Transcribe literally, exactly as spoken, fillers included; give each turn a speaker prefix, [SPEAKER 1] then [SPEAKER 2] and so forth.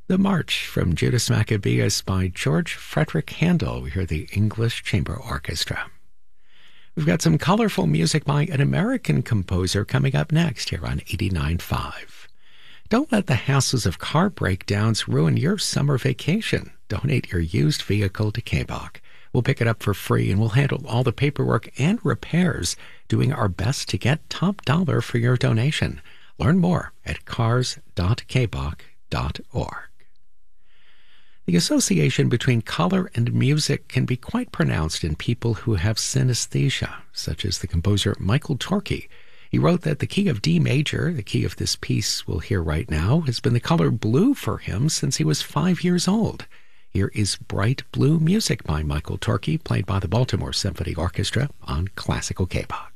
[SPEAKER 1] The March from Judas Maccabeus by George Frederick Handel. We hear the English Chamber Orchestra. We've got some colorful music by an American composer coming up next here on eighty-nine point five. Don't let the hassles of car breakdowns ruin your summer vacation. Donate your used vehicle to K B O C. We'll pick it up for free and we'll handle all the paperwork and repairs, doing our best to get top dollar for your donation. Learn more at cars dot k b o c dot org. The association between color and music can be quite pronounced in people who have synesthesia, such as the composer Michael Torke. He wrote that the key of D major, the key of this piece we'll hear right now, has been the color blue for him since he was five years old. Here is Bright Blue music by Michael Torke, played by the Baltimore Symphony Orchestra on Classical K B O C.